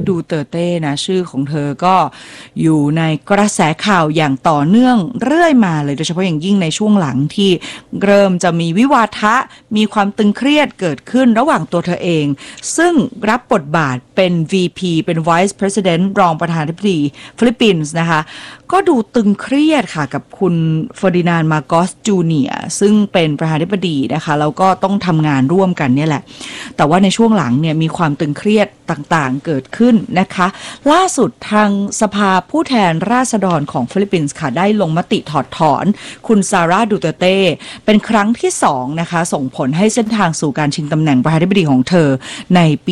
ดูเตเต้นะชื่อของเธอก็อยู่ในกระแสข่าวอย่างต่อเนื่องเรื่อยมาเลยโดยเฉพาะอย่างยิ่งในช่วงหลังที่เริ่มจะมีวิวาทะมีความตึงเครียดเกิดขึ้นระหว่างตัวเธอเองซึ่งรับบทบาทเป็น VP เป็น Vice President รองประธานาธิบดีฟิลิปปินส์นะคะก็ดูตึงเครียดค่ะกับคุณเฟอร์ดินานด์ มาโกส จูเนียร์ซึ่งเป็นประธานาธิบดีนะคะแล้วก็ต้องทำงานร่วมกันเนี่ยแหละแต่ว่าในช่วงหลังเนี่ยมีความตึงเครียดต่างๆเกิดขึ้นนะคะล่าสุดทางสภาผู้แทนราษฎรของฟิลิปปินส์ค่ะได้ลงมติถอดถอนคุณซาร่า ดูเตเต้เป็นครั้งที่2นะคะส่งผลให้เส้นทางสู่การชิงตำแหน่งประธานาธิบดีของเธอในปี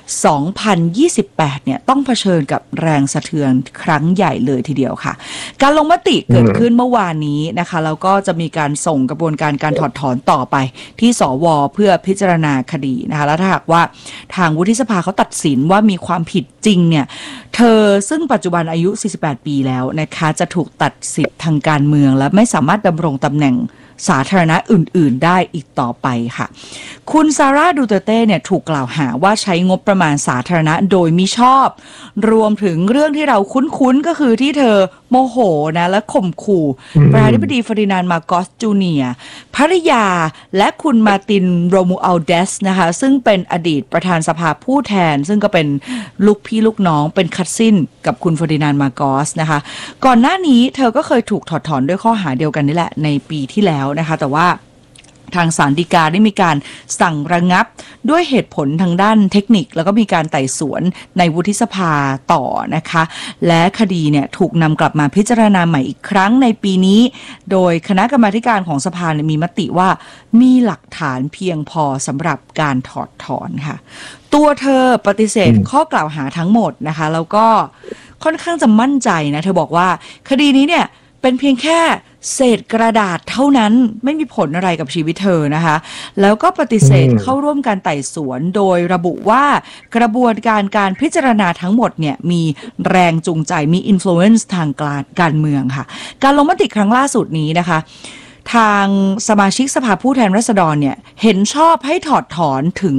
2028 เนี่ยต้องเผชิญกับแรงสะเทือนครั้งใหญ่เลยทีเดียวค่ะการลงมติเกิดขึ้นเมื่อวานนี้นะคะแล้วก็จะมีการส่งกระบวนการถอดถอนต่อไปที่สว.เพื่อพิจารณาคดีนะคะแล้วถ้าหากว่าทางวุฒิสภาเขาตัดสินว่ามีความผิดจริงเนี่ยเธอซึ่งปัจจุบันอายุ 48 ปีแล้วนะคะจะถูกตัดสิทธิ์ทางการเมืองและไม่สามารถดำรงตำแหน่งสาธารณะอื่นๆได้อีกต่อไปค่ะคุณซาร่า ดูเตเต้เนี่ยถูกกล่าวหาว่าใช้งบประมาณสาธารณะโดยมิชอบรวมถึงเรื่องที่เราคุ้นๆก็คือที่เธอโมโหนะและข่มขู่ประธานาธิบดีเฟอร์ดินานด์ มาโกส จูเนียร์ภริยาและคุณมาติน โรมูอัลเดสนะคะซึ่งเป็นอดีตประธานสภาผู้แทนซึ่งก็เป็นลูกพี่ลูกน้องเป็นคัสซินกับคุณเฟอร์ดินานด์ มาโกสนะคะก่อนหน้านี้เธอก็เคยถูกถอดถอนด้วยข้อหาเดียวกันนี่แหละในปีที่แล้วนะคะแต่ว่าทางศาลฎีกาได้มีการสั่งระงับด้วยเหตุผลทางด้านเทคนิคแล้วก็มีการไต่สวนในวุฒิสภาต่อนะคะและคดีเนี่ยถูกนำกลับมาพิจารณาใหม่อีกครั้งในปีนี้โดยคณะกรรมาธิการของสภามีมติว่ามีหลักฐานเพียงพอสำหรับการถอดถอนค่ะตัวเธอปฏิเสธข้อกล่าวหาทั้งหมดนะคะแล้วก็ค่อนข้างจะมั่นใจนะเธอบอกว่าคดีนี้เนี่ยเป็นเพียงแค่เศษกระดาษเท่านั้นไม่มีผลอะไรกับชีวิตเธอนะคะแล้วก็ปฏิเสธเข้าร่วมการไต่สวนโดยระบุว่ากระบวนการพิจารณาทั้งหมดเนี่ยมีแรงจูงใจมีอิทธิพลทางการเมืองค่ะการลงมติครั้งล่าสุดนี้นะคะทางสมาชิกสภาผู้แทนราษฎรเนี่ยเห็นชอบให้ถอดถอนถึง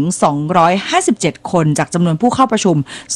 257คนจากจำนวนผู้เข้าประชุม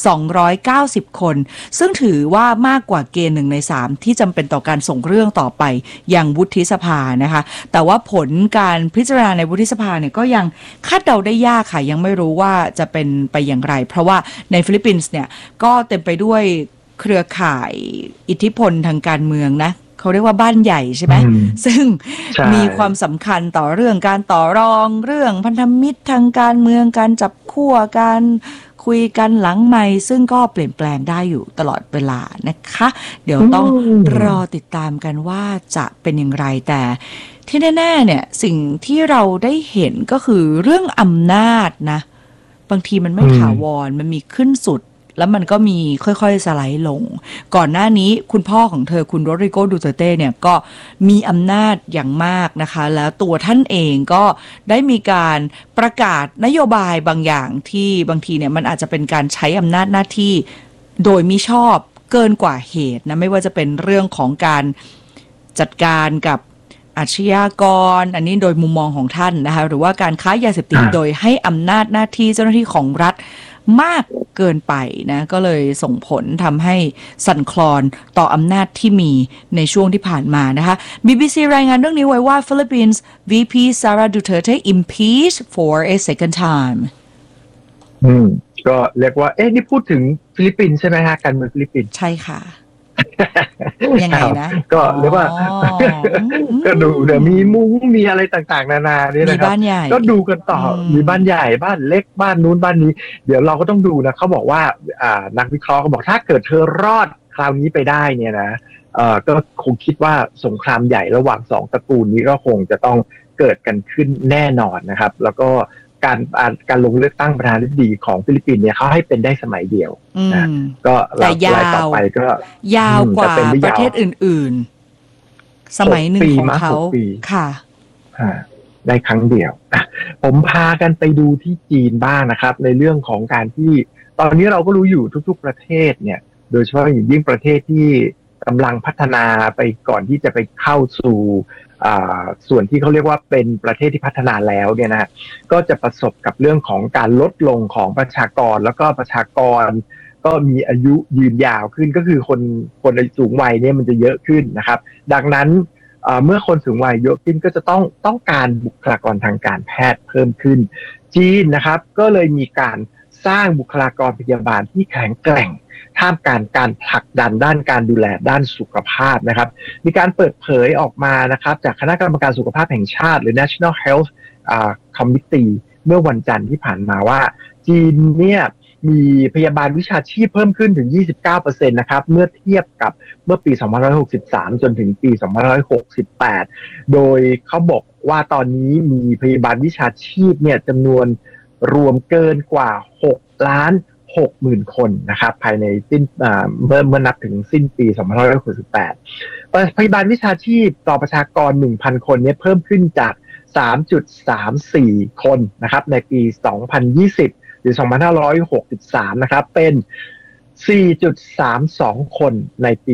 290คนซึ่งถือว่ามากกว่าเกณฑ์1ใน3ที่จำเป็นต่อการส่งเรื่องต่อไปยังวุฒิสภานะคะแต่ว่าผลการพิจารณาในวุฒิสภาเนี่ยก็ยังคาดเดาได้ยากค่ะยังไม่รู้ว่าจะเป็นไปอย่างไรเพราะว่าในฟิลิปปินส์เนี่ยก็เต็มไปด้วยเครือข่ายอิทธิพลทางการเมืองนะเขาเรียกว่าบ้านใหญ่ใช่ไหมซึ่งมีความสำคัญต่อเรื่องการต่อรองเรื่องพันธมิตรทางการเมืองการจับคั่วการคุยกันหลังไมค์ซึ่งก็เปลี่ยนแปลงได้อยู่ตลอดเวลานะคะเดี๋ยวต้องรอติดตามกันว่าจะเป็นอย่างไรแต่ที่แน่ๆเนี่ยสิ่งที่เราได้เห็นก็คือเรื่องอำนาจนะบางทีมันไม่ถาวรมันมีขึ้นสุดแล้วมันก็มีค่อยๆสไลด์ลงก่อนหน้านี้คุณพ่อของเธอคุณโรดริโก ดูเตเต้เนี่ยก็มีอำนาจอย่างมากนะคะแล้วตัวท่านเองก็ได้มีการประกาศนโยบายบางอย่างที่บางทีเนี่ยมันอาจจะเป็นการใช้อำนาจหน้าที่โดยมิชอบเกินกว่าเหตุนะไม่ว่าจะเป็นเรื่องของการจัดการกับอาชญากรอันนี้โดยมุมมองของท่านนะคะหรือว่าการค้ายาเสพติดโดยให้อำนาจหน้าที่เจ้าหน้าที่ของรัฐมากเกินไปนะก็เลยส่งผลทำให้สั่นคลอนต่ออำนาจที่มีในช่วงที่ผ่านมานะคะ BBC รายงานเรื่องนี้ไว้ว่า Philippines VP Sara Duterte impeached for a second time ก็เรียกว่านี่พูดถึงฟิลิปปินส์ใช่ไหมฮะการเมืองฟิลิปปินส์ใช่ค่ะยังไงนะก็เรียกว่าก็ดูเดี๋ยวมีมุ้งมีอะไรต่างๆนานาเนี่ยนะครับก็ดูกันต่อมีบ้านใหญ่บ้านเล็กบ้านนู้นบ้านนี้เดี๋ยวเราก็ต้องดูนะเขาบอกว่านักวิเคราะห์ก็บอกถ้าเกิดเธอรอดคราวนี้ไปได้เนี่ยนะก็คงคิดว่าสงครามใหญ่ระหว่าง2ตระกูลนี้ก็คงจะต้องเกิดกันขึ้นแน่นอนนะครับแล้วก็การลงเลือกตั้งประธานาธิบดีของฟิลิปปินส์เนี่ยเขาให้เป็นได้สมัยเดียวนะก็รายต่อไปก็ยาวกว่าประเทศอื่นๆสมัยหนึ่งของเขาค่ะได้ครั้งเดียวผมพากันไปดูที่จีนบ้างนะครับในเรื่องของการที่ตอนนี้เราก็รู้อยู่ทุกๆประเทศเนี่ยโดยเฉพาะอย่างยิ่งประเทศที่กำลังพัฒนาไปก่อนที่จะไปเข้าสู่ส่วนที่เขาเรียกว่าเป็นประเทศที่พัฒนาแล้วเนี่ยนะก็จะประสบกับเรื่องของการลดลงของประชากรแล้วก็ประชากรก็มีอายุยืนยาวขึ้นก็คือคนสูงวัยเนี่ยมันจะเยอะขึ้นนะครับดังนั้นเมื่อคนสูงวัยเยอะขึ้นก็จะต้องการบุคลากรทางการแพทย์เพิ่มขึ้นจีนนะครับก็เลยมีการสร้างบุคลากรพยาบาลที่แข็งแกร่งท่ามกลางการผลักดันด้านการดูแลด้านสุขภาพนะครับมีการเปิดเผยออกมานะครับจากคณะกรรมการสุขภาพแห่งชาติหรือ National Health Committee เมื่อวันจันทร์ที่ผ่านมาว่าจีนเนี่ยมีพยาบาลวิชาชีพเพิ่มขึ้นถึง 29% นะครับเมื่อเทียบกับเมื่อปี 2563 จนถึงปี 2568 โดยเขาบอกว่าตอนนี้มีพยาบาลวิชาชีพเนี่ยจำนวนรวมเกินกว่า 6,60,000 คนนะครับภายในเมื่อนับถึงสิ้นปี 2568 พยาบาลวิชาชีพต่อประชากร 1,000 คนเนี่ยเพิ่มขึ้นจาก 3.34 คนนะครับในปี 2020 หรือ 2563 นะครับเป็น 4.32 คนในปี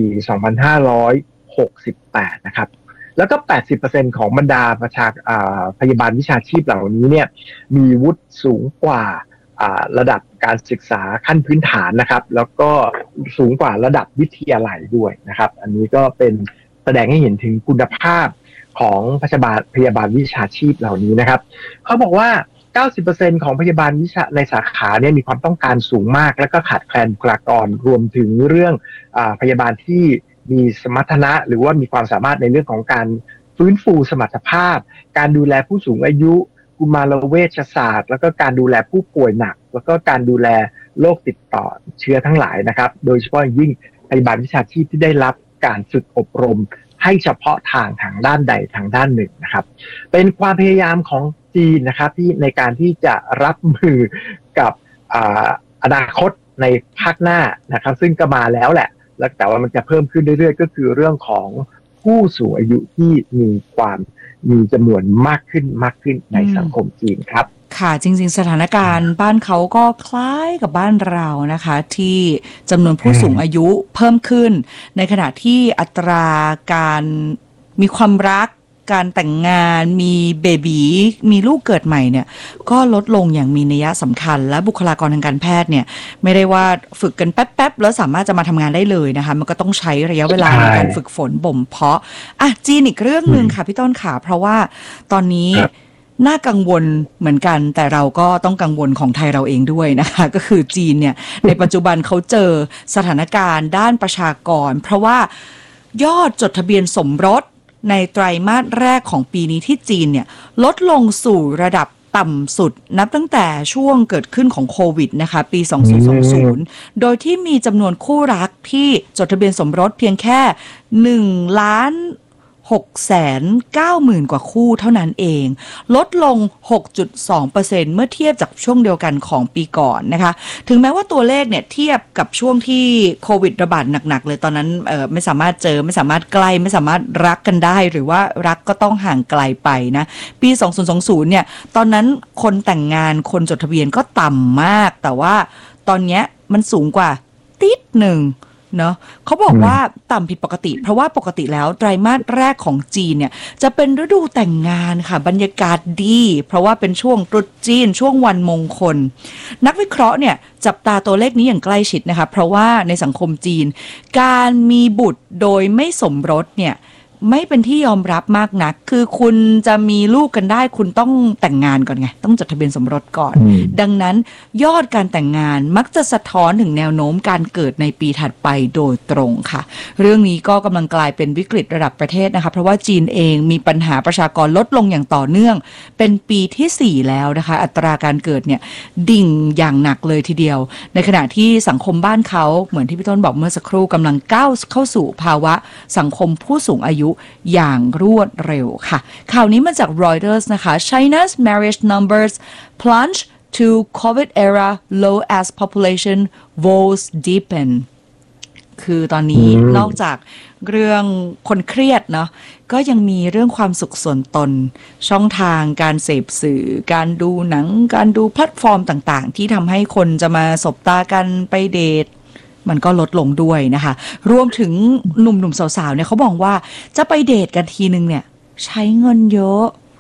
2568 นะครับแล้วก็ 80% ของบรรดาพยาบาลวิชาชีพเหล่านี้เนี่ยมีวุฒิสูงกว่าระดับการศึกษาขั้นพื้นฐานนะครับแล้วก็สูงกว่าระดับวิทยาลัยด้วยนะครับอันนี้ก็เป็นแสดงให้เห็นถึงคุณภาพของพยาบาลวิชาชีพเหล่านี้นะครับเขาบอกว่า 90% ของพยาบาลวิชาในสาขาเนี่ยมีความต้องการสูงมากและก็ขาดแคลนบุคลากรรวมถึงเรื่องพยาบาลที่มีสมรรถนะหรือว่ามีความสามารถในเรื่องของการฟื้นฟูสมรรถภาพการดูแลผู้สูงอายุกุมารเวชศาสตร์แล้วก็การดูแลผู้ป่วยหนักแล้วก็การดูแลโรคติดต่อเชื้อทั้งหลายนะครับโดยเฉพาะยิ่งพยาบาลวิชาชีพที่ได้รับการฝึกอบรมให้เฉพาะทางด้านใดทางด้านหนึ่งนะครับเป็นความพยายามของจีนนะครับที่ในการที่จะรับมือกับอนาคตในภาคหน้านะครับซึ่งก็มาแล้วแหละแล้วแต่ว่ามันจะเพิ่มขึ้นเรื่อยๆก็คือเรื่องของผู้สูงอายุที่มีจำนวนมากขึ้นในสังคมจีนครับค่ะจริงๆสถานการณ์บ้านเขาก็คล้ายกับบ้านเรานะคะที่จำนวนผู้สูงอายุเพิ่มขึ้นในขณะที่อัตราการมีความรักการแต่งงานมีเบบีมีลูกเกิดใหม่เนี่ยก็ลดลงอย่างมีนัยสำคัญและบุคลากรทางการแพทย์เนี่ยไม่ได้ว่าฝึกกันแป๊บๆแล้วสามารถจะมาทำงานได้เลยนะคะมันก็ต้องใช้ระยะเวลาในการฝึกฝนบ่มเพาะจีนอีกเรื่องนึงค่ะพี่ต้นค่ะเพราะว่าตอนนี้น่ากังวลเหมือนกันแต่เราก็ต้องกังวลของไทยเราเองด้วยนะคะก็คือจีนเนี่ยในปัจจุบันเขาเจอสถานการณ์ด้านประชากรเพราะว่ายอดจดทะเบียนสมรสในไตรมาสแรกของปีนี้ที่จีนเนี่ยลดลงสู่ระดับต่ำสุดนับตั้งแต่ช่วงเกิดขึ้นของโควิดนะคะปี 2020 โดยที่มีจำนวนคู่รักที่จดทะเบียนสมรสเพียงแค่1,690,000 กว่าคู่เท่านั้นเองลดลง 6.2% เมื่อเทียบจากช่วงเดียวกันของปีก่อนนะคะถึงแม้ว่าตัวเลขเนี่ยเทียบกับช่วงที่โควิดระบาดหนักๆเลยตอนนั้นไม่สามารถเจอไม่สามารถใกล้ไม่สามารถรักกันได้หรือว่ารักก็ต้องห่างไกลไปนะปี 2020 เนี่ยตอนนั้นคนแต่งงานคนจดทะเบียนก็ต่ำมากแต่ว่าตอนนี้มันสูงกว่าติดหนึ่งเนาะเขาบอกว่าต่ำผิดปกติเพราะว่าปกติแล้วไตรมาสแรกของจีนเนี่ยจะเป็นฤดูแต่งงานค่ะบรรยากาศดีเพราะว่าเป็นช่วงตรุษจีนช่วงวันมงคลนักวิเคราะห์เนี่ยจับตาตัวเลขนี้อย่างใกล้ชิดนะคะเพราะว่าในสังคมจีนการมีบุตรโดยไม่สมรสเนี่ยไม่เป็นที่ยอมรับมากนักคือคุณจะมีลูกกันได้คุณต้องแต่งงานก่อนไงต้องจดทะเบียนสมรสก่อนดังนั้นยอดการแต่งงานมักจะสะท้อนถึงแนวโน้มการเกิดในปีถัดไปโดยตรงค่ะเรื่องนี้ก็กำลังกลายเป็นวิกฤตระดับประเทศนะคะเพราะว่าจีนเองมีปัญหาประชากรลดลงอย่างต่อเนื่องเป็นปีที่4แล้วนะคะอัตราการเกิดเนี่ยดิ่งอย่างหนักเลยทีเดียวในขณะที่สังคมบ้านเขาเหมือนที่พี่ต้นบอกเมื่อสักครู่กำลังก้าวเข้าสู่ภาวะสังคมผู้สูงอายุอย่างรวดเร็วค่ะข่าวนี้มาจาก Reuters นะคะ China's marriage numbers plunge to COVID era low as population woes deepen คือตอนนี้นอกจากเรื่องคนเครียดเนาะก็ยังมีเรื่องความสุขส่วนตนช่องทางการเสพสื่อการดูหนังการดูแพลตฟอร์มต่างๆที่ทำให้คนจะมาสบตากันไปเดทมันก็ลดลงด้วยนะคะรวมถึงหนุ่มๆสาวๆเนี่ยเขาบอกว่าจะไปเดทกันทีนึงเนี่ยใช้เงินเยอะ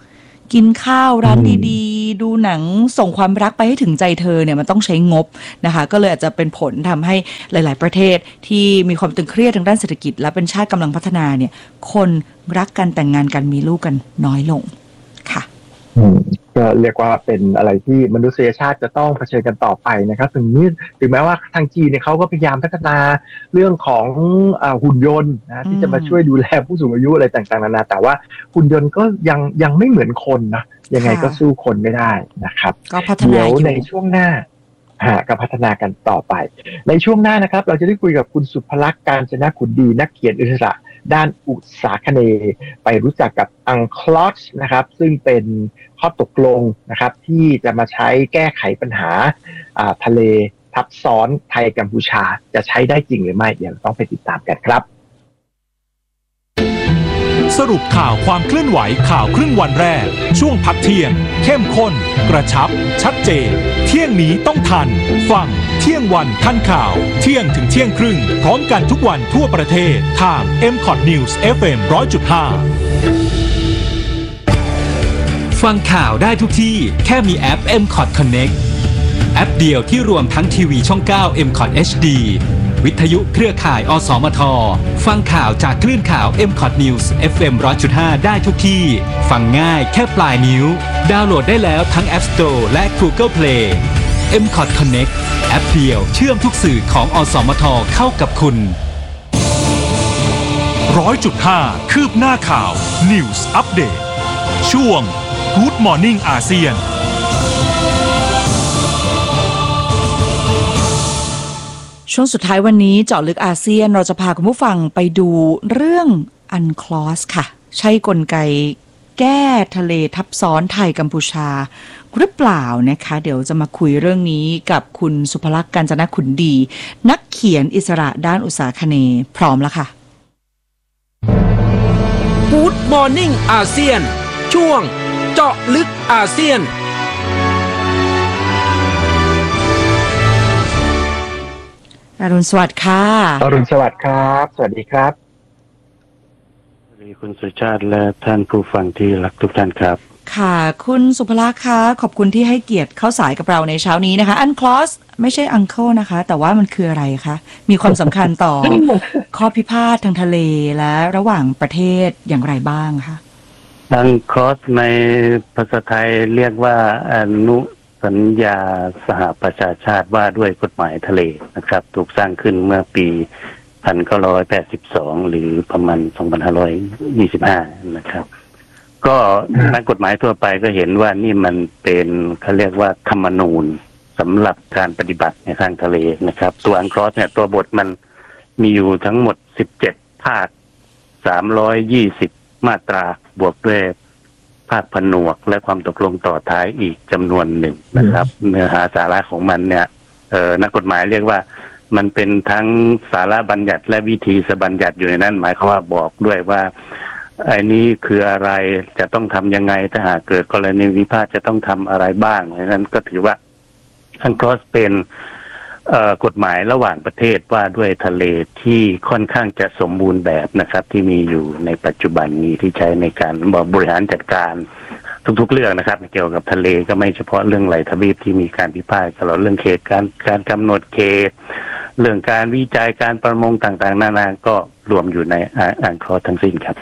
กินข้าวร้านดีๆดูหนังส่งความรักไปให้ถึงใจเธอเนี่ยมันต้องใช้งบนะคะก็เลยอาจจะเป็นผลทำให้หลายๆประเทศที่มีความตึงเครียดทางด้านเศรษฐกิจและเป็นชาติกำลังพัฒนาเนี่ยคนรักกันแต่งงานกันมีลูกกันน้อยลงค่ะก็เรียกว่าเป็นอะไรที่มนุษยชาติจะต้องเผชิญกันต่อไปนะครับถึงแม้ว่าทางจีนเนี่ยเขาก็พยายามพัฒนาเรื่องของหุ่นยนต์นะที่จะมาช่วยดูแลผู้สูงอายุอะไรต่างๆนานาแต่ว่าหุ่นยนต์ก็ยังไม่เหมือนคนนะยังไงก็สู้คนไม่ได้นะครับก็พัฒนาอยู่ในช่วงหน้าก็พัฒนากันต่อไปในช่วงหน้านะครับเราจะได้คุยกับคุณสุภลักษณ์ กาญจนขุนดีนักเขียนอิสระด้านอุตสาคเนย์ไปรู้จักกับอังคลอสนะครับซึ่งเป็นข้อตกลงนะครับที่จะมาใช้แก้ไขปัญหาทะเลทับซ้อนไทยกัมพูชาจะใช้ได้จริงหรือไม่เดี๋ยวต้องไปติดตามกันครับสรุปข่าวความเคลื่อนไหวข่าวครึ่งวันแรกช่วงพักเที่ยงเข้มข้นกระชับชัดเจนเที่ยงนี้ต้องทันฟังเที่ยงวันทันข่าวเที่ยงถึงเที่ยงครึ่งพร้อมกันทุกวันทั่วประเทศทาง MCOT News FM 100.5 ฟังข่าวได้ทุกที่แค่มีแอป MCOT Connect แอปเดียวที่รวมทั้งทีวีช่อง 9 MCOT HDวิทยุเครือข่ายอสมทฟังข่าวจากคลื่นข่าว MCOT News FM 100.5 ได้ทุกที่ฟังง่ายแค่ปลายนิ้วดาวน์โหลดได้แล้วทั้ง App Store และ Google Play MCOT Connect แอปเดียวเชื่อมทุกสื่อของอสมทเข้ากับคุณ 100.5 คืบหน้าข่าว News Update ช่วง Good Morning อาเซียนช่วงสุดท้ายวันนี้เจาะลึกอาเซียนเราจะพาคุณผู้ฟังไปดูเรื่อง UNCLOS ค่ะใช่กลไกแก้ทะเลทับซ้อนไทยกัมพูชาหรือเปล่านะคะเดี๋ยวจะมาคุยเรื่องนี้กับคุณสุภลักษณ์ กาญจนขุนดีนักเขียนอิสระด้านอุตสาคเนย์พร้อมแล้วค่ะ Good Morning อาเซียนช่วงเจาะลึกอาเซียนอรุณสวัสดิ์ค่ะอรุณสวัสดิ์ครับสวัสดีครับสวัสดีคุณสุชาติและท่านผู้ฟังที่รักทุกท่านครับค่ะคุณสุภลักษณ์คะขอบคุณที่ให้เกียรติเข้าสายกับเราในเช้านี้นะคะUNCLOSไม่ใช่อังเคิลนะคะแต่ว่ามันคืออะไรคะมีความสำคัญต่อ ข้อพิพาททางทะเลและระหว่างประเทศอย่างไรบ้างคะ UNCLOSในภาษาไทยเรียกว่าอนุสัญญาสหประชาชาติว่าด้วยกฎหมายทะเลนะครับถูกสร้างขึ้นเมื่อปี 1982 หรือประมาณ 2525 นะครับก็นักกฎหมายทั่วไปก็เห็นว่านี่มันเป็นเขาเรียกว่าธรรมนูญสำหรับการปฏิบัติในทางทะเลนะครับตัวUNCLOSเนี่ยตัวบทมันมีอยู่ทั้งหมด17ภาค320มาตราบวกด้วยภาคผนวกและความตกลงต่อท้ายอีกจำนวนหนึ่งนะครับเนื้อหาสาระของมันเนี่ยนักกฎหมายเรียกว่ามันเป็นทั้งสาระบัญญัติและวิธีบัญญัติอยู่ในนั้นหมายความว่าบอกด้วยว่าไอ้นี้คืออะไรจะต้องทำยังไงถ้าหากเกิดกรณีวิพาทจะต้องทำอะไรบ้างเพราะฉะนั้นก็ถือว่าUNCLOSเป็นกฎหมายระหว่างประเทศว่าด้วยทะเลที่ค่อนข้างจะสมบูรณ์แบบนะครับที่มีอยู่ในปัจจุบันนี้ที่ใช้ในการบริหารจัดการทุกๆเรื่องนะครับเกี่ยวกับทะเลก็ไม่เฉพาะเรื่องไหลทวีปที่มีการพิพาทตลอดเรื่องเขตการกำหนดเขตเรื่องการวิจัยการประมงต่างๆนานาก็รวมอยู่ในUNCLOSทั้งสิ้นครับ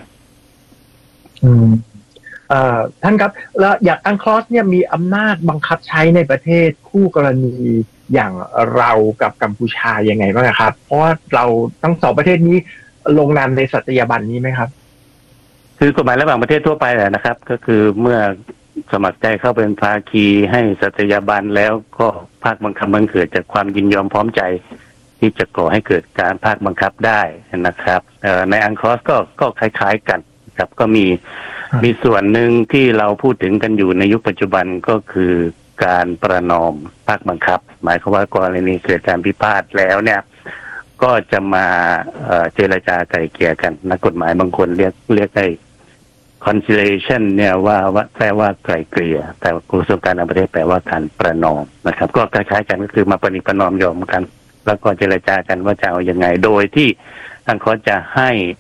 ท่านครับแล้วอย่างUNCLOSเนี่ยมีอำนาจบังคับใช้ในประเทศคู่กรณีอย่างเรากับกัมพูชายังไงบ้างครับเพราะว่าเราทั้งสองประเทศนี้ลงนามในสัตยาบันนี้ไหมครับคือกฎหมายระหว่างประเทศทั่วไปแหละนะครับก็คือเมื่อสมัครใจเข้าเป็นภาคีให้สัตยาบันแล้วก็ภาคบังคับมันเกิดจากความยินยอมพร้อมใจที่จะก่อให้เกิดการภาคบังคับได้นะครับในUNCLOSก็คล้ายๆกันครับก็มีส่วนหนึ่งที่เราพูดถึงกันอยู่ในยุคปัจจุบันก็คือการประนอมภาคบังคับหมายความว่ากรณีเกิดการพิพาทแล้วเนี่ยก็จะมาเจรจาไกล่เกลี่ยกันนักกฎหมายบางคนเรียกได้ conciliation เนี่ยว่าแปลว่าไกล่เกลี่ยแต่กระทรวงการต่างประเทศแปลว่าการประนอมนะครับก็คล้ายๆกันก็คือมาประนอมยอมกันแล้วก็เจรจากันว่าจะเอายังไงโดยที่UNCLOSจะให้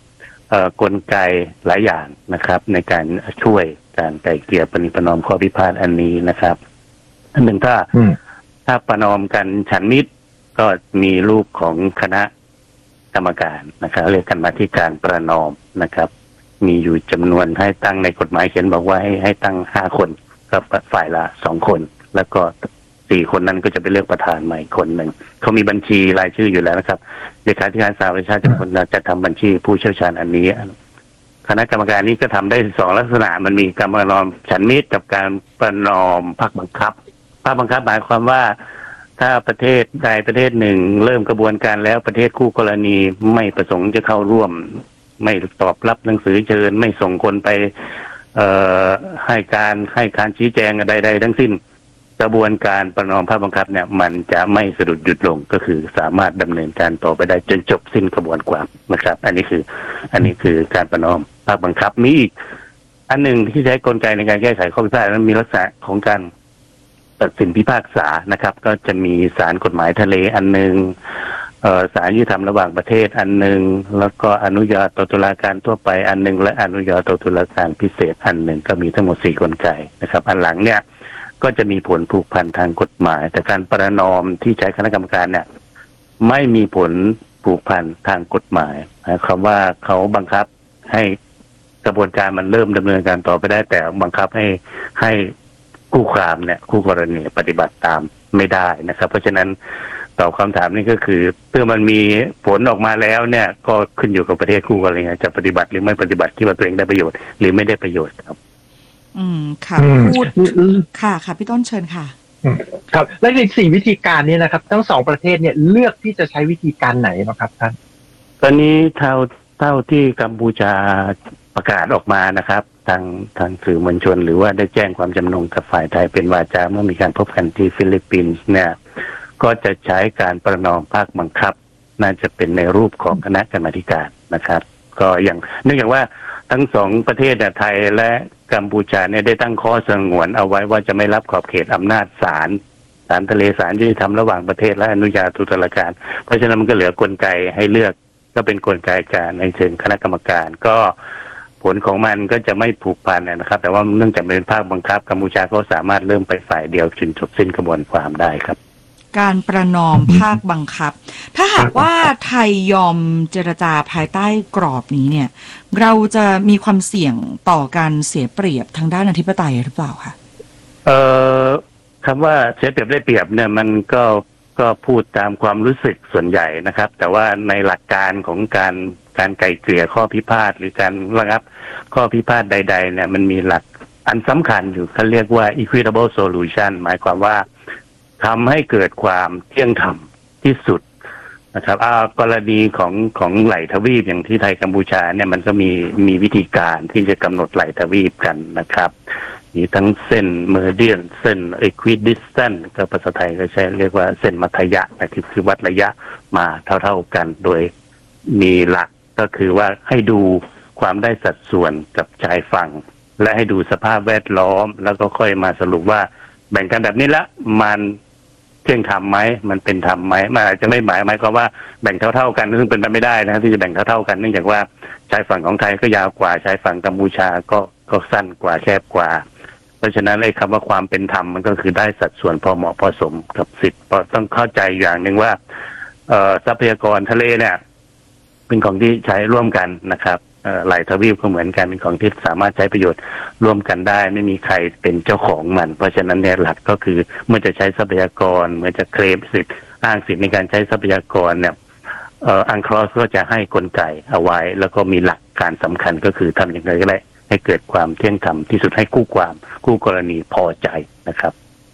กลไกหลายอย่างนะครับในการช่วยการไกล่เกลี่ยประนีประนอมข้อพิพาทอันนี้นะครับอันหนึ่งถ้าประนอมกันฉันมิตรก็มีรูปของคณะกรรมการนะครับเรียกกรรมาธิการประนอมนะครับมีอยู่จำนวนให้ตั้งในกฎหมายเขียนบอกว่าให้ตั้ง5 คนกับฝ่ายละ2 คนแล้วก็4 คนนั้นก็จะไปเลือกประธานใหม่คนหนึ่งเขามีบัญชีรายชื่ออยู่แล้วนะครับเลขาธิการสหประชาชาติเป็นคนจะทำบัญชีผู้เชี่ยวชาญอันนี้คณะกรรมการนี้ก็ทำได้2 ลักษณะมันมีการประนอมฉันมิตรกับการประนอมภาคบังคับภาคบังคับหมายความว่าถ้าประเทศใดประเทศหนึ่งเริ่มกระบวนการแล้วประเทศคู่กรณีไม่ประสงค์จะเข้าร่วมไม่ตอบรับหนังสือเชิญไม่ส่งคนไปให้การชี้แจงใดๆทั้งสิ้นกระบวนการประนอมภาคบังคับเนี่ยมันจะไม่สะดุดหยุดลงก็คือสามารถดำเนินการต่อไปได้จนจบสิ้นกระบวนความนะครับอันนี้คือการประนอมภาคบังคับมีอีกอันหนึ่งที่ใช้กลไกในการแก้ไขข้อพิพาทนั้นมีลักษณะของการตัดสินพิพากษานะครับก็จะมีศาลกฎหมายทะเลอันหนึ่งศาลยุติธรรมระหว่างประเทศอันหนึ่งแล้วก็อนุญาโตตุลาการทั่วไปอันหนึ่งและอนุญาโตตุลาการพิเศษอันหนึ่งก็มีทั้งหมด4 กลไกนะครับอันหลังเนี่ยก็จะมีผลผูกพันทางกฎหมายแต่การประนอมที่ใช้คณะกรรมการเนี่ยไม่มีผลผูกพันทางกฎหมายหมายความว่าเขาบังคับให้กระบวนการมันเริ่มดำเนินการต่อไปได้แต่บังคับให้คู่ความเนี่ยคู่กรณีปฏิบัติตามไม่ได้นะครับเพราะฉะนั้นตอบคำถามนี้ก็คือเมื่อมันมีผลออกมาแล้วเนี่ยก็ขึ้นอยู่กับประเทศคู่กรณีจะปฏิบัติหรือไม่ปฏิบัติที่ว่าตัวเองได้ประโยชน์หรือไม่ได้ประโยชน์ครับค่ะพูดค่ะพี่ต้นเชิญค่ะครับและใน4 วิธีการนี้นะครับทั้ง2 ประเทศเนี่ยเลือกที่จะใช้วิธีการไหนนะครับท่านตอนนี้เท่าที่กัมพูชาประกาศออกมานะครับทางสื่อมวลชนหรือว่าได้แจ้งความจำนงกับฝ่ายไทยเป็นวาจาเมื่อมีการพบกันที่ฟิลิปปินส์เนี่ยก็จะใช้การประนอมภาคบังคับน่าจะเป็นในรูปของคณะกรรมาธิการนะครับก็อย่างเนื่องจากว่าทั้ง2 ประเทศไทยและกัมพูชาเนี่ยได้ตั้งข้อสงวนเอาไว้ว่าจะไม่รับขอบเขตอำนาจศาลทะเลศาลยุติธรรมระหว่างประเทศและอนุญาโตตุลาการเพราะฉะนั้นมันก็เหลือกลไกให้เลือกก็เป็นกลไกการในเชิงคณะกรรมการก็ผลของมันก็จะไม่ผูกพันนะครับแต่ว่าเนื่องจากเป็นภาคบังคับกัมพูชาก็สามารถเริ่มไปฝ่ายเดียวจนจบสิ้นกระบวนความได้ครับการประนอมภาคบังคับถ้าหากว่าไทยยอมเจรจาภายใต้กรอบนี้เนี่ยเราจะมีความเสี่ยงต่อการเสียเปรียบทางด้านอธิปไตยหรือเปล่าคะคำว่าเสียเปรียบได้เปรียบเนี่ยมันก็พูดตามความรู้สึกส่วนใหญ่นะครับแต่ว่าในหลักการของการไกล่เกลี่ยข้อพิพาทหรือการระงับข้อพิพาทใดๆเนี่ยมันมีหลักอันสำคัญอยู่เขาเรียกว่า equitable solution หมายความว่าทำให้เกิดความเที่ยงธรรมที่สุดนะครับกรณีของไหลทวีปอย่างที่ไทยกัมพูชาเนี่ยมันก็มีวิธีการที่จะกำหนดไหลทวีปกันนะครับมีทั้งเส้นเมอร์เดียนเส้น equidistant ก็ภาษาไทยก็ใช้เรียกว่าเส้นมัธยะคือวัดระยะมาเท่าๆกันโดยมีหลักก็คือว่าให้ดูความได้สัดส่วนกับชายฝั่งและให้ดูสภาพแวดล้อมแล้วก็ค่อยมาสรุปว่าแบ่งกันแบบนี้ละมันเที่ยงธรรมไหมมันเป็นธรรมไหมมันอาจจะไม่หมายความว่าแบ่งเท่าๆกันซึ่งเป็นไปไม่ได้นะที่จะแบ่งเท่าๆกันเนื่องจากว่าชายฝั่งของไทยก็ยาวกว่าชายฝั่งกัมพูชาก็สั้นกว่าแคบกว่าเพราะฉะนั้นไอ้คำว่าความเป็นธรรมมันก็คือได้สัดส่วนพอเหมาะพอสมกับสิทธิ์ต้องเข้าใจอย่างหนึ่งว่าทรัพยากรทะเลเนี่ยเป็นของที่ใช้ร่วมกันนะครับหลายทวีปก็เหมือนกันเป็นของที่สามารถใช้ประโยชน์ร่วมกันได้ไม่มีใครเป็นเจ้าของมันเพราะฉะนั้นเนี่ยหลักก็คือเมื่อจะใช้ทรัพยากรเมื่อจะเคลมสิทธิ์อ้างสิทธิ์ในการใช้ทรัพยากรเนี่ยอังคลอสก็จะให้กลไกเอาไว้แล้วก็มีหลักการสำคัญก็คือทำอย่างไรก็ได้ให้เกิดความเที่ยงธรรมที่สุดให้คู่กรณีพอใจนะครับ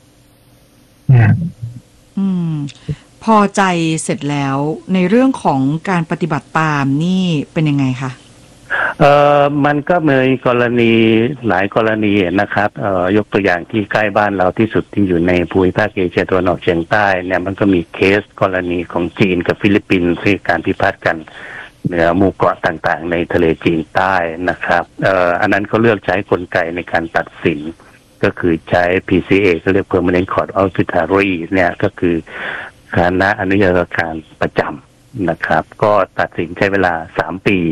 พอใจเสร็จแล้วในเรื่องของการปฏิบัติตามนี่เป็นยังไงคะมันก็มีกรณีหลายกรณีนะครับยกตัวอย่างที่ใกล้บ้านเราที่สุดที่อยู่ในภูมิภาคเอเชียตะวันออกเฉียงใต้เนี่ยมันก็มีเคสกรณีของจีนกับฟิลิปปินส์ที่การพิพาทกันเหนือหมู่เกาะต่างๆในทะเลจีนใต้นะครับอันนั้นก็เลือกใช้กลไกในการตัดสินก็คือใช้ PCA ก็เรียก Permanent Court of Arbitrary เนี่ยก็คือคณะอนุญาโตตุลาการประจำนะครับก็ตัดสินใช้เวลา3 ปีผ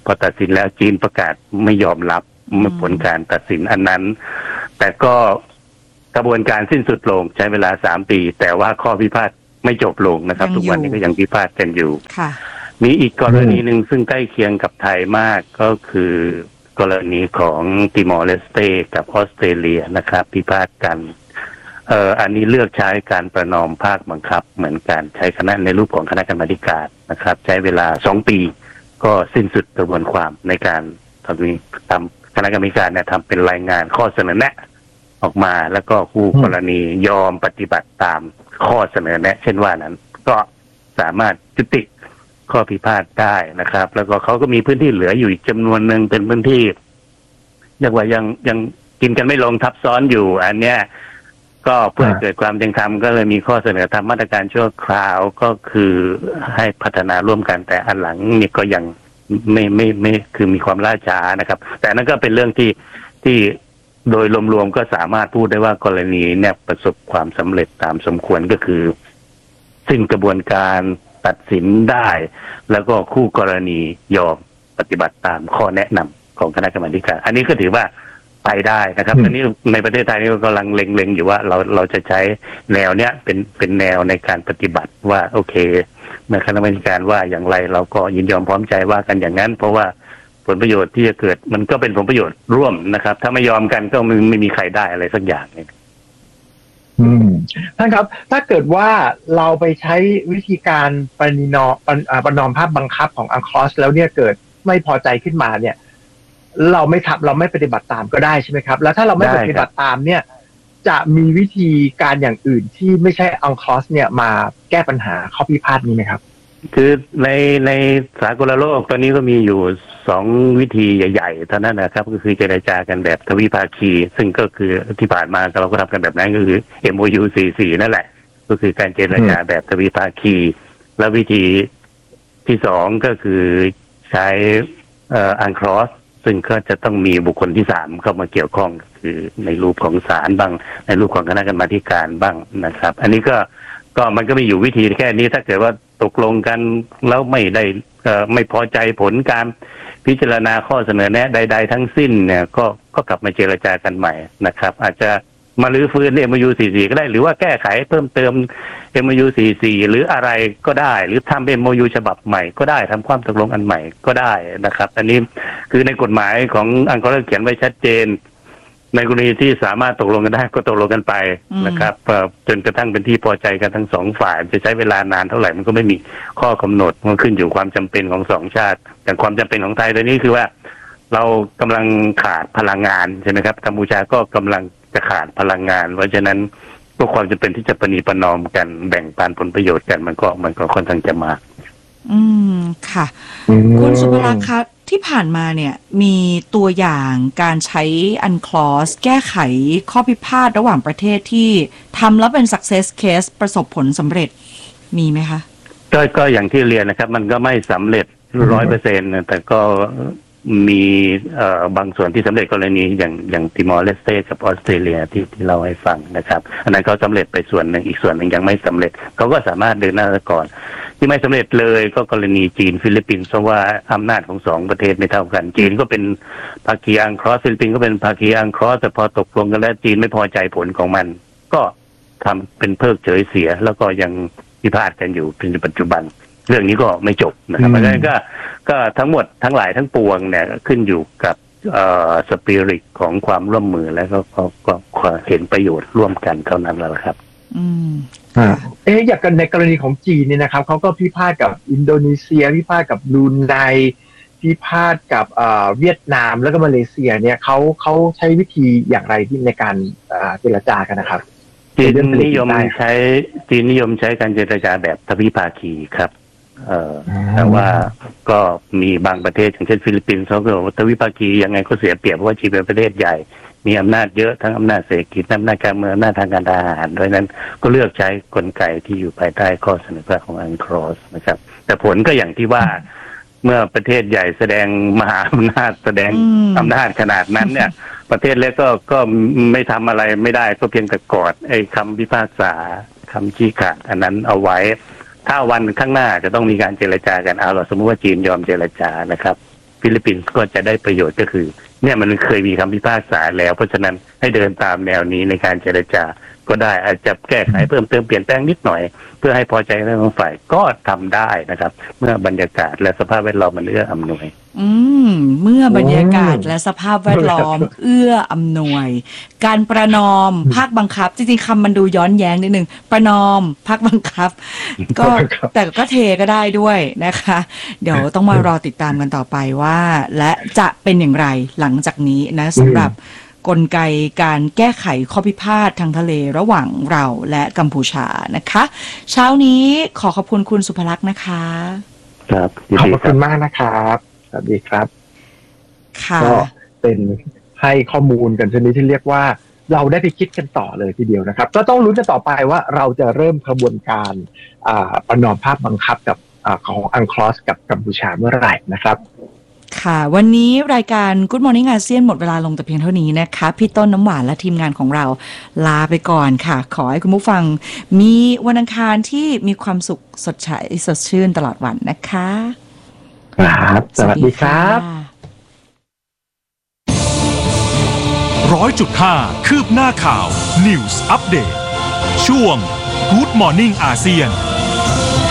พอตัดสินแล้วจีนประกาศไม่ยอมรับผลการตัดสินอันนั้นแต่ก็กระบวนการสิ้นสุดลงใช้เวลา3 ปีแต่ว่าข้อพิพาทไม่จบลงนะครับทุกวันนี้ก็ยังพิพาทกันอยู่มีอีกกรณีหนึ่งซึ่งใกล้เคียงกับไทยมากก็คือกรณีของติมอร์เลสเตกับออสเตรเลียนะครับพิพาทกันอันนี้เลือกใช้การประนอมภาคบังคับเหมือนกันใช้คณะในรูปของคณะกรรมาธิการนะครับใช้เวลา2 ปีก็สิ้นสุดกระบวนความในการทำคณะกรรมการเนี่ยทำเป็นรายงานข้อเสนอแนะออกมาแล้วก็คู่กรณียอมปฏิบัติตามข้อเสนอแนะเช่นว่านั้นก็สามารถยุติข้อพิพาทได้นะครับแล้วก็เขาก็มีพื้นที่เหลืออยู่อีกจำนวนหนึ่งเป็นพื้นที่เรียกว่ายังกินกันไม่ลงทับซ้อนอยู่อันเนี้ยก็เพื่อเกิดความเป็นธรรมก็เลยมีข้อเสนอทำมาตรการชั่วคราวก็คือให้พัฒนาร่วมกันแต่อันหลังนี่ก็ยังไม่คือมีความล่าช้านะครับแต่นั่นก็เป็นเรื่องที่โดยรวมๆก็สามารถพูดได้ว่ากรณีเนี่ยประสบความสำเร็จตามสมควรก็คือซึ่งกระบวนการตัดสินได้แล้วก็คู่กรณียอมปฏิบัติตามข้อแนะนำของคณะกรรมาธิการอันนี้ก็ถือว่าไปได้นะครับอันนี้ในประเทศไทยนี่ก็กำลังเล็งๆอยู่ว่าเราจะใช้แนวเนี้ยเป็นแนวในการปฏิบัติว่าโอเคเมื่อคณะกรรมาธิการว่าอย่างไรเราก็ยินยอมพร้อมใจว่ากันอย่างนั้นเพราะว่าผลประโยชน์ที่จะเกิดมันก็เป็นผลประโยชน์ร่วมนะครับถ้าไม่ยอมกันก็ไม่มีใครได้อะไรสักอย่างเลยท่านครับถ้าเกิดว่าเราไปใช้วิธีการประนอมภาคบังคับของอังคลอสแล้วเนี่ยเกิดไม่พอใจขึ้นมาเนี่ยเราไม่ปฏิบัติตามก็ได้ใช่ไหมครับแล้วถ้าเราไม่ปฏิบัติตามเนี่ยจะมีวิธีการอย่างอื่นที่ไม่ใช่อังคลอสเนี่ยมาแก้ปัญหาข้อพิพาทนี้ไหมครับคือในสากลโลกตอนนี้ก็มีอยู่2 วิธีใหญ่ๆเท่านั้นนะครับก็คือเจรจากันแบบทวิภาคีซึ่งก็คือที่ผ่านมาเราก็ทำกันแบบนั้นก็คือ MOU 44นั่นแหละก็คือการเจรจาแบบทวิภาคีและวิธีที่2ก็คือใช้อังคลอสซึ่งก็จะต้องมีบุคคลที่3เข้ามาเกี่ยวข้องคือในรูปของศาลบ้างในรูปของคณะกรรมาธิการบ้างนะครับอันนี้ก็มันก็มีอยู่วิธีแค่นี้ถ้าเกิดว่าตกลงกันแล้วไม่พอใจผลการพิจารณาข้อเสนอแนะใดๆทั้งสิ้นเนี่ยก็กลับมาเจรจากันใหม่นะครับอาจจะมาลื้อฟื้น MOU 44ก็ได้หรือว่าแก้ไขเพิ่มเติม MOU 44หรืออะไรก็ได้หรือทำ MOU ฉบับใหม่ก็ได้ทำความตกลงอันใหม่ก็ได้นะครับอันนี้คือในกฎหมายของอังกฤษเขียนไว้ชัดเจนในกรณีที่สามารถตกลงกันได้ก็ตกลงกันไปนะครับจนกระทั่งเป็นที่พอใจกันทั้ง2 ฝ่ายจะใช้เวลานานเท่าไหร่มันก็ไม่มีข้อกำหนดมันขึ้นอยู่ความจำเป็นของ2 ชาติอย่างความจำเป็นของไทยตอนนี้คือว่าเรากำลังขาดพลังงานใช่ไหมครับกัมพูชาก็กำลังจะขาดพลังงานเพราะฉะนั้นก็ความจำเป็นที่จะประนีประนอมกันแบ่งปันผลประโยชน์กันมันก็ค่อนข้างจะมากค่ะคุณสุภลักษณ์คะที่ผ่านมาเนี่ยมีตัวอย่างการใช้อันคลอสแก้ไขข้อพิพาทระหว่างประเทศที่ทำแล้วเป็น success case ประสบผลสำเร็จมีไหมคะก็อย่างที่เรียนนะครับมันก็ไม่สำเร็จ 100% แต่ก็มีบางส่วนที่สำเร็จกรณีอย่างติมอร์เลสเตกับออสเตรเลียที่เราให้ฟังนะครับอันนั้นเขาสำเร็จไปส่วนหนึ่งอีกส่วนหนึ่งยังไม่สำเร็จเขาก็สามารถเดินหน้าก่อนที่ไม่สำเร็จเลยก็กรณีจีนฟิลิปปินส์เพราะว่าอำนาจของ2 ประเทศไม่เท่ากันจีนก็เป็นภาคีอังคลอสฟิลิปปินส์ก็เป็นภาคีอังคลอสแต่พอตกลงกันแล้วจีนไม่พอใจผลของมันก็ทำเป็นเพิกเฉยเสียแล้วก็ยังพิพาทกันอยู่เป็นปัจจุบันเรื่องนี้ก็ไม่จบนะครับเพราะฉะนั้นก็ทั้งหมดทั้งหลายทั้งปวงเนี่ยขึ้นอยู่กับสปิริตของความร่วมมือแล้วก็เห็นประโยชน์ร่วมกันเท่านั้นแล้วครับอย่างในกรณีของจีนเนี่ยนะครับเขาก็พิพาทกับอินโดนีเซียพิพาทกับบรูไนพิพาทกับเวียดนามแล้วก็มาเลเซียเนี่ยเขาใช้วิธีอย่างไรที่ในการเจรจากันนะครับจีนนิยมใช้การเจรจาแบบทวิภาคีครับแต่ว่าก็มีบางประเทศอย่างเช่นฟิลิปปินส์เขาก็บอกว่าทวิภาคียังไงก็เสียเปรียบเพราะว่าจีนเป็นประเทศใหญ่มีอำนาจเยอะทั้งอำนาจเศรษฐกิจอำนาจการเมืองอำนาจทางการทหารด้วยนั้นก็เลือกใช้กลไกที่อยู่ภายใต้ข้อเสนอของอังคลอสนะครับแต่ผลก็อย่างที่ว่าเมื่อประเทศใหญ่แสดงมหาอำนาจแสดงอำนาจขนาดนั้นเนี่ยประเทศเล็กก็ไม่ทำอะไรไม่ได้ก็เพียงแต่กอดไอ้คำพิพากษาคำชี้ขาดอันนั้นเอาไว้ถ้าวันข้างหน้าจะต้องมีการเจรจากันเราสมมติว่าจีนยอมเจรจานะครับฟิลิปปินส์ก็จะได้ประโยชน์ก็คือเนี่ยมันเคยมีคำพิพากษาแล้วเพราะฉะนั้นให้เดินตามแนวนี้ในการเจรจาก็ได้อาจจะแก้ไขเพิ่มเติมเปลี่ยนแปลงนิดหน่อยเพื่อให้พอใจทั้งฝ่ายก็ทำได้นะครับเมื่อบรรยากาศและสภาพแวดล้อมมันเอื้ออำนวยเมื่อบรรยากาศและสภาพแวดล้อมเอื้ออำนวยการประนอมภาคบังคับจริงๆคำมันดูย้อนแย้งนิดนึงประนอมภาคบังคับก็แต่ก็เทก็ได้ด้วยนะคะเดี๋ยวต้องมารอติดตามกันต่อไปว่าและจะเป็นอย่างไรหลังจากนี้นะสำหรับกลไกการแก้ไขข้อพิพาททางทะเลระหว่างเราและกัมพูชานะคะเช้านี้ขอบคุณคุณสุภลักษณ์นะคะครับขอบคุณมากนะครับสวัสดีครับก็เป็นให้ข้อมูลกันชนิดที่เรียกว่าเราได้ไปคิดกันต่อเลยทีเดียวนะครับก็ต้องลุ้นกันต่อไปว่าเราจะเริ่มกระบวนการประนอมภาคบังคับกับของอังคลอสกับกัมพูชาเมื่อไหร่นะครับค่ะวันนี้รายการ Good Morning อาเซียนหมดเวลาลงแต่เพียงเท่านี้นะคะพี่ต้นน้ำหวานและทีมงานของเราลาไปก่อนค่ะขอให้คุณผู้ฟังมีวันอังคารที่มีความสุขสดใสสดชื่นตลอดวันนะคะครับสวัสดีครับ 100.5 คืบหน้าข่าว News Update ช่วง Good Morning อาเซียน